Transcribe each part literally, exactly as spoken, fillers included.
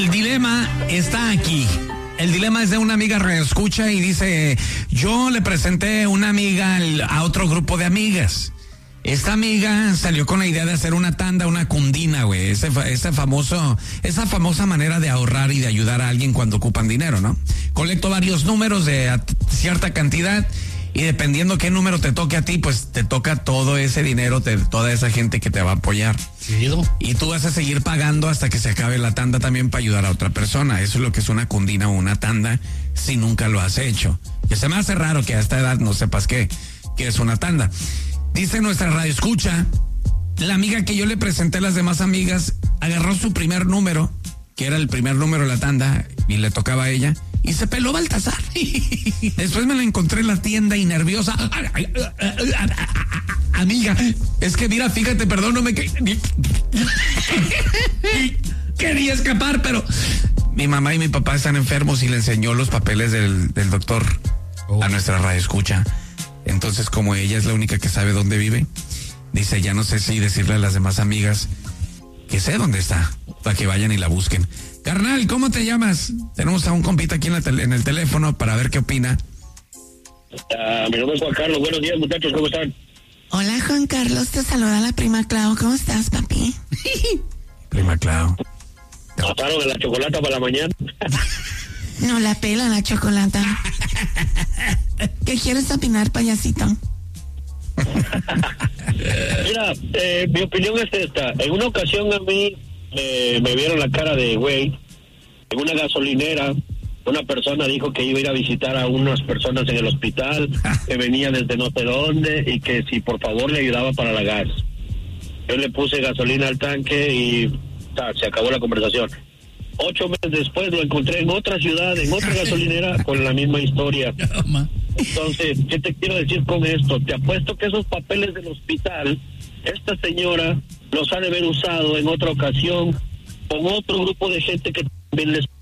el dilema está aquí. El dilema es de una amiga reescucha y dice, yo le presenté una amiga a otro grupo de amigas. Esta amiga salió con la idea de hacer una tanda, una cundina, güey. Ese, ese famoso, esa famosa manera de ahorrar y de ayudar a alguien cuando ocupan dinero, ¿no? Colecto varios números de cierta cantidad y dependiendo qué número te toque a ti, pues te toca todo ese dinero, te, toda esa gente que te va a apoyar. Sí, ¿no? Y tú vas a seguir pagando hasta que se acabe la tanda también para ayudar a otra persona. Eso es lo que es una cundina o una tanda si nunca lo has hecho. Que se me hace raro que a esta edad no sepas qué, qué es una tanda. Dice nuestra radio escucha, la amiga que yo le presenté a las demás amigas agarró su primer número, que era el primer número de la tanda, y le tocaba a ella, y se peló Baltasar. Después me la encontré en la tienda y nerviosa. Amiga, es que mira, fíjate, perdóname que... Quería escapar, pero... Mi mamá y mi papá están enfermos y le enseñó los papeles del, del doctor oh. a nuestra radio escucha. Entonces, como ella es la única que sabe dónde vive, dice, ya no sé si decirle a las demás amigas que sé dónde está, para que vayan y la busquen. Carnal, ¿cómo te llamas? Tenemos a un compita aquí en, la tele, en el teléfono para ver qué opina. Uh, mi nombre es Juan Carlos. Buenos días, muchachos, ¿cómo están? Hola, Juan Carlos, te saluda la prima Clau. ¿Cómo estás, papi? Prima Clau. ¿Pasaron de la chocolata para la mañana? No la pela la chocolata. ¿Qué quieres opinar, payasito? Mira, eh, mi opinión es esta. En una ocasión a mí eh, me vieron la cara de güey. En una gasolinera, una persona dijo que iba a ir a visitar a unas personas en el hospital, que venía desde no sé dónde y que si por favor le ayudaba para la gas. Yo le puse gasolina al tanque y ta, se acabó la conversación. Ocho meses después lo encontré en otra ciudad, en otra gasolinera, con la misma historia. Entonces, ¿qué te quiero decir con esto? Te apuesto que esos papeles del hospital, esta señora los ha de haber usado en otra ocasión con otro grupo de gente que también les...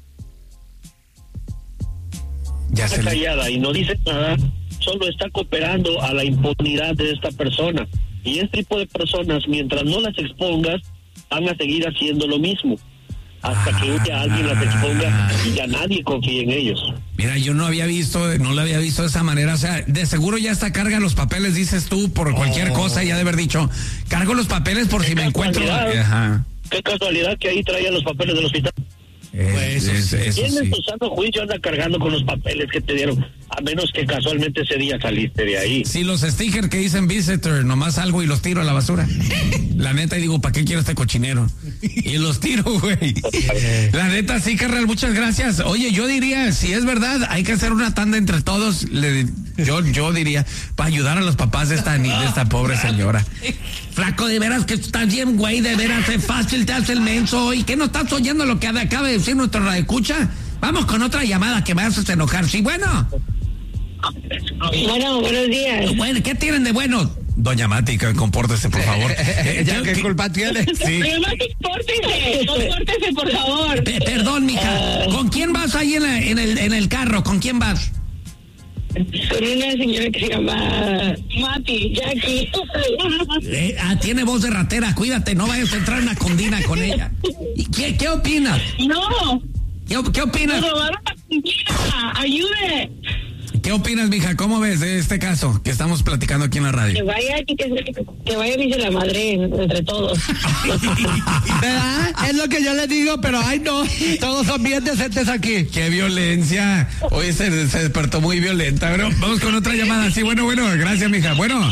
Ya está se le... callada y no dice nada, solo está cooperando a la impunidad de esta persona. Y este tipo de personas, mientras no las expongas, van a seguir haciendo lo mismo. Hasta ah, que un día alguien las exponga y ya nadie confía en ellos. Mira, yo no había visto, no lo había visto de esa manera. O sea, de seguro ya está carga los papeles, dices tú, por cualquier oh. cosa, ya de haber dicho, cargo los papeles por si me encuentro. Ajá. Qué casualidad que ahí traían los papeles del hospital. Es, es, eso ¿Quién sí. en tu sano juicio anda cargando con los papeles que te dieron? A menos que casualmente ese día saliste de ahí. Sí, los stickers que dicen visitor, nomás salgo y los tiro a la basura. La neta, y digo, ¿para qué quiero este cochinero? Y los tiro, güey. La neta, sí, carnal, muchas gracias. Oye, yo diría, si es verdad, hay que hacer una tanda entre todos. Le, yo, yo diría, para ayudar a los papás de esta, de esta pobre señora. Flaco, de veras que estás bien, güey, de veras, es fácil, te hace el menso. ¿Y qué no estás oyendo lo que acaba de decir nuestro radioescucha? Vamos con otra llamada que me haces enojar. Sí, bueno. Bueno, buenos días. Bueno, ¿qué tienen de bueno? Doña Mati, compórtese, por favor. Eh, ¿Ya qué, qué culpa tiene? Sí. Doña Mati, compórtese, compórtese, por favor. P perdón, mija. Uh, ¿Con quién vas ahí en, la, en, el, en el carro? ¿Con quién vas? Con una señora que se llama Mati, Jackie. Eh, ah, tiene voz de ratera, cuídate, no vayas a entrar en una condina con ella. ¿Y qué, qué opinas? No. ¿Qué, qué opinas? Me robaron la condina, ayude. ¿Qué opinas, mija? ¿Cómo ves de este caso que estamos platicando aquí en la radio? Que vaya, que, que vaya, dice la madre, entre todos. ¿Verdad? Es lo que yo le digo, pero ay no, todos son bien decentes aquí. ¡Qué violencia! Hoy se, se despertó muy violenta, bro. Vamos con otra llamada. Sí, bueno, bueno, gracias, mija. Bueno.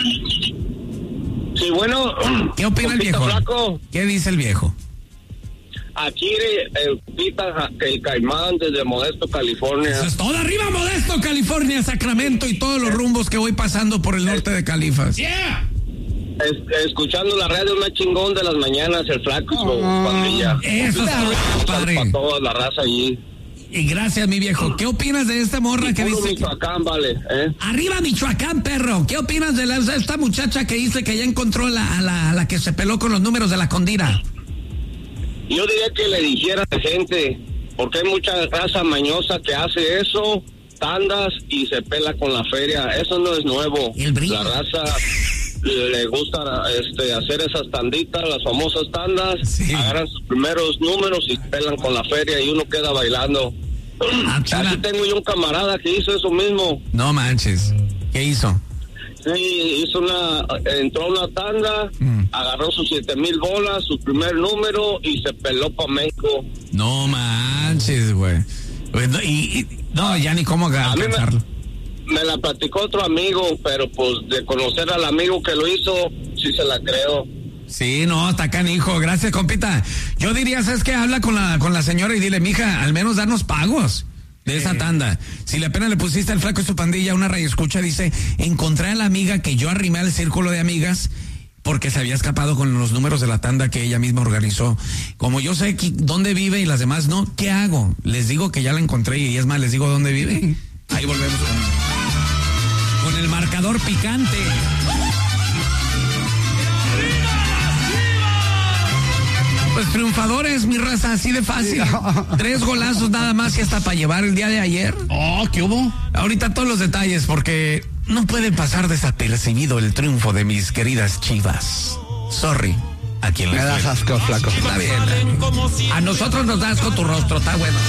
Sí, bueno. ¿Qué opina el viejo? Flaco. ¿Qué dice el viejo? Aquí el Pita, el Caimán desde Modesto, California. Eso es todo. Arriba Modesto, California, Sacramento y todos los rumbos que voy pasando por el norte de Califas. Yeah. Es, escuchando la radio una chingón de las mañanas, el Flaco, oh, su pandilla. Eso está padre. Para toda la raza allí. Y gracias, mi viejo. ¿Qué opinas de esta morra que dice Michoacán, que... vale, ¿eh? Arriba Michoacán, perro. ¿Qué opinas de la, esta muchacha que dice que ya encontró la, a, la, a la que se peló con los números de la condina? Yo diría que le dijera a la gente, porque hay mucha raza mañosa que hace eso, tandas y se pela con la feria. Eso no es nuevo. El brillo. La raza le gusta este, hacer esas tanditas, las famosas tandas, sí. agarran sus primeros números y pelan con la feria y uno queda bailando. Ah, Así tengo yo un camarada que hizo eso mismo. No manches. ¿Qué hizo? Sí, hizo una, entró a una tanda, mm. agarró sus siete mil bolas, su primer número y se peló pa' México. No manches, güey. Y, y, no, ya ni cómo alcanzarlo. Me, me la platicó otro amigo, pero pues de conocer al amigo que lo hizo, sí se la creo. Sí, no, está canijo. Gracias, compita. Yo diría, ¿sabes qué? Habla con la, con la señora y dile, mija, al menos darnos pagos de esa tanda. Si le apenas le pusiste al flaco y su pandilla una radioescucha, dice, encontré a la amiga que yo arrimé al círculo de amigas porque se había escapado con los números de la tanda que ella misma organizó. Como yo sé que, dónde vive y las demás no, ¿qué hago? Les digo que ya la encontré y es más, les digo dónde vive. Ahí volvemos con, con el marcador picante. Pues triunfadores, mi raza, así de fácil. Tres golazos nada más y hasta para llevar el día de ayer. Oh, ¿qué hubo? Ahorita todos los detalles porque no puede pasar desapercibido el triunfo de mis queridas Chivas. Sorry, a quien me les das asco, flaco. Está bien. A nosotros nos da asco tu rostro, está bueno.